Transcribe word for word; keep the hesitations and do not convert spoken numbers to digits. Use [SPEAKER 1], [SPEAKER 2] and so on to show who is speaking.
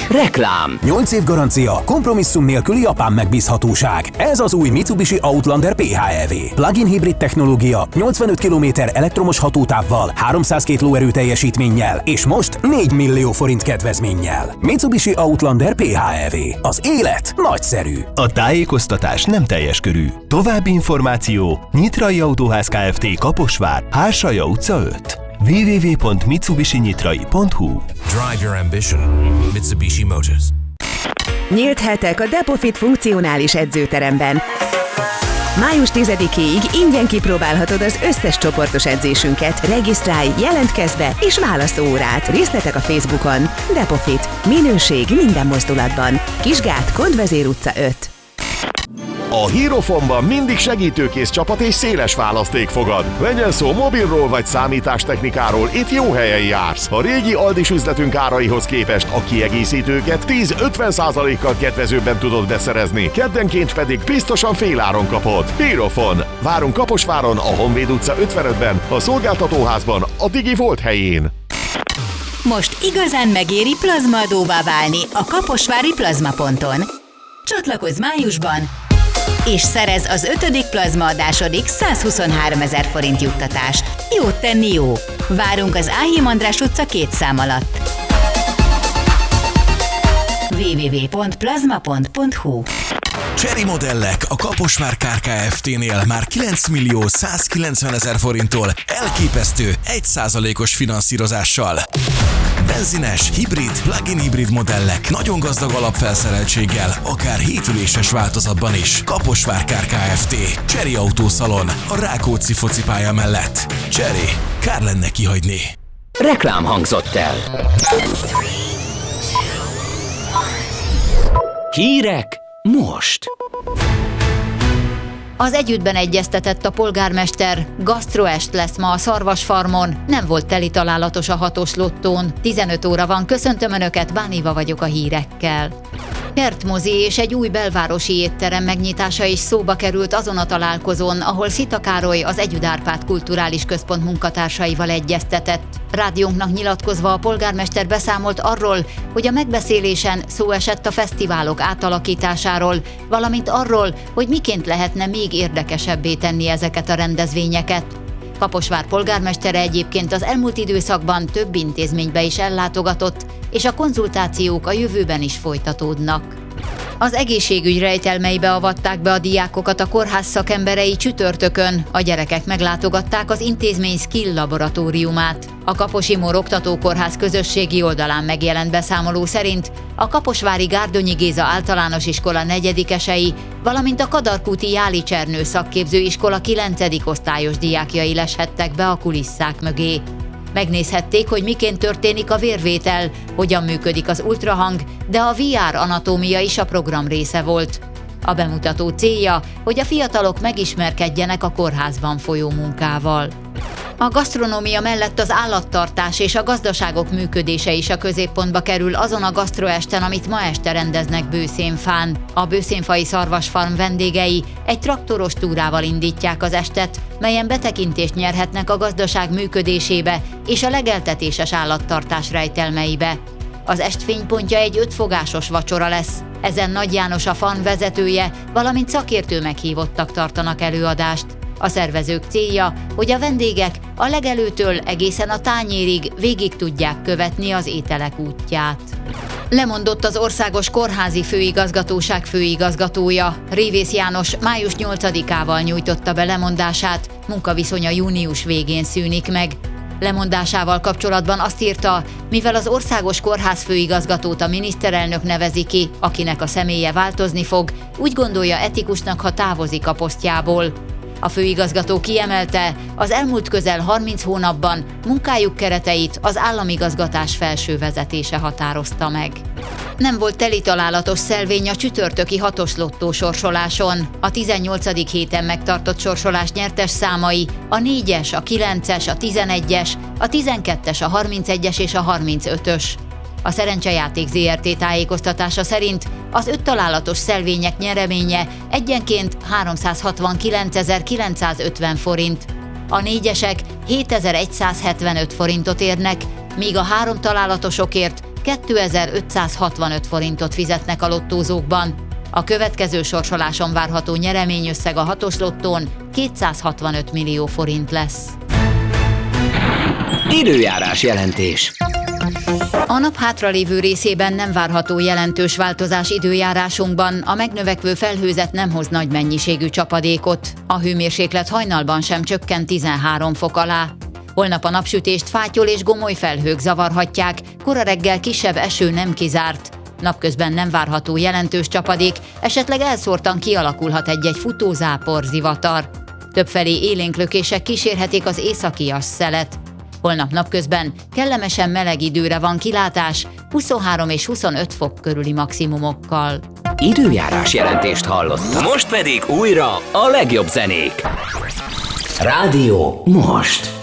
[SPEAKER 1] Reklám.
[SPEAKER 2] nyolc év garancia, kompromisszum nélküli japán megbízhatóság. Ez az új Mitsubishi Outlander pé há é vé. Plug-in hibrid technológia, nyolcvanöt kilométer elektromos hatótávval, háromszázkettő lóerő teljesítménnyel, és most négy millió forint kedvezménnyel. Mitsubishi Outlander pé há é vé. Az élet nagyszerű.
[SPEAKER 3] A tájékoztatás nem teljes körű. További információ: Nyitrai Autóház Kft. Kaposvár, Hársalya utca öt. double-u double-u double-u pont mitsubishi nyitrai pont hu.
[SPEAKER 4] Drive your ambition. Mitsubishi Motors.
[SPEAKER 5] Nyílt hetek a Depofit funkcionális edzőteremben. május tizedikéig ingyen kipróbálhatod az összes csoportos edzésünket. Regisztrálj, jelentkezz be és válasz órát. Részletek a Facebookon. Depofit. Minőség minden mozdulatban. Kisgát, Kondvezér utca öt.
[SPEAKER 6] A Hierofonban mindig segítőkész csapat és széles választék fogad. Legyen szó mobilról vagy számítástechnikáról, itt jó helyen jársz. A régi Aldis üzletünk áraihoz képest a kiegészítőket tíz-ötven százalékkal kedvezőbben tudod beszerezni, keddenként pedig biztosan féláron kapod. Hierofon. Várunk Kaposváron, a Honvéd utca ötvenötben, a szolgáltatóházban, a Digi Volt helyén.
[SPEAKER 7] Most igazán megéri plazmaadóvá válni a kaposvári plazmaponton. Csatlakozz májusban, és szerez az ötödik plazmaadásodik százhuszonháromezer forint juttatást. Jót tenni jó! Várunk az Áhím András utca két szám alatt. double-u double-u double-u pont plazmapont pont hu.
[SPEAKER 4] Chery modellek a Kaposvár Kft-nél már kilenc millió százkilencvenezer forinttól elképesztő egy százalékos finanszírozással. Benzines, hibrid, plug-in hibrid modellek nagyon gazdag alapfelszereltséggel, akár hétüléses változatban is. Kaposvár Kft. Chery Autószalon, a Rákóczi focipálya mellett. Chery, kár lenne kihagyni.
[SPEAKER 1] Reklám hangzott el. Hírek most.
[SPEAKER 7] Az Együttben egyeztetett a polgármester, gasztroest lesz ma a Szarvasfarmon, nem volt teli találatos a hatos lottón. tizenöt óra van, köszöntöm Önöket, Bániva vagyok a hírekkel. Kertmozi és egy új belvárosi étterem megnyitása is szóba került azon a találkozón, ahol Szita Károly, az Együtt Árpád Kulturális Központ munkatársaival egyeztetett. Rádiónknak nyilatkozva a polgármester beszámolt arról, hogy a megbeszélésen szó esett a fesztiválok átalakításáról, valamint arról, hogy miként lehetne még érdekesebbé tenni ezeket a rendezvényeket. Kaposvár polgármestere egyébként az elmúlt időszakban több intézménybe is ellátogatott, és a konzultációk a jövőben is folytatódnak. Az egészségügy rejtelmeibe avatták be a diákokat a kórház szakemberei csütörtökön, a gyerekek meglátogatták az intézmény skill laboratóriumát. A Kaposi Mór Oktatókórház közösségi oldalán megjelent beszámoló szerint a kaposvári Gárdonyi Géza általános iskola negyedikesei, valamint a Kadarkúti Jáli Csernő szakképzőiskola kilencedik osztályos diákjai leshettek be a kulisszák mögé. Megnézhették, hogy miként történik a vérvétel, hogyan működik az ultrahang, de a vé er anatómia is a program része volt. A bemutató célja, hogy a fiatalok megismerkedjenek a kórházban folyó munkával. A gasztronómia mellett az állattartás és a gazdaságok működése is a középpontba kerül azon a gasztroesten, amit ma este rendeznek Bőszénfán. A Bőszénfai Szarvasfarm vendégei egy traktoros túrával indítják az estet, melyen betekintést nyerhetnek a gazdaság működésébe és a legeltetéses állattartás rejtelmeibe. Az est fénypontja egy ötfogásos vacsora lesz. Ezen Nagy János a farm vezetője, valamint szakértő meghívottak tartanak előadást. A szervezők célja, hogy a vendégek a legelőtől egészen a tányérig végig tudják követni az ételek útját. Lemondott az Országos Kórházi Főigazgatóság főigazgatója. Révész János május nyolcadikával nyújtotta be lemondását, munkaviszonya június végén szűnik meg. Lemondásával kapcsolatban azt írta, mivel az Országos Kórház főigazgatót a miniszterelnök nevezi ki, akinek a személye változni fog, úgy gondolja etikusnak, ha távozik a posztjából. A főigazgató kiemelte, az elmúlt közel harminc hónapban munkájuk kereteit az államigazgatás felső vezetése határozta meg. Nem volt teli találatos szelvény a csütörtöki hatos lottó sorsoláson. A tizennyolcadik héten megtartott sorsolás nyertes számai a négyes, a kilences, a tizenegyes, a tizenkettes, a harmincegyes és a harmincötös. A Szerencsejáték zé er té tájékoztatása szerint az öt találatos szelvények nyereménye egyenként háromszázhatvankilencezer-kilencszázötven forint. A négyesek hétezer-száz hetvenöt forintot érnek, míg a három találatosokért kétezer-ötszázhatvanöt forintot fizetnek a lottózókban. A következő sorsoláson várható nyereményösszeg a hatos lottón kétszázhatvanöt millió forint lesz.
[SPEAKER 1] Időjárás jelentés.
[SPEAKER 7] A nap hátralévő részében nem várható jelentős változás időjárásunkban, a megnövekvő felhőzet nem hoz nagy mennyiségű csapadékot. A hőmérséklet hajnalban sem csökkent tizenhárom fok alá. Holnap a napsütést fátyol és gomoly felhők zavarhatják, kora reggel kisebb eső nem kizárt. Napközben nem várható jelentős csapadék, esetleg elszórtan kialakulhat egy-egy futózápor, zivatar. Többfelé élénk lökések kísérhetik az északias szelet. Holnap napközben kellemesen meleg időre van kilátás, huszonhárom és huszonöt fok körüli maximumokkal.
[SPEAKER 1] Időjárás jelentést hallottak. Most pedig újra a legjobb zenék. Rádió Most.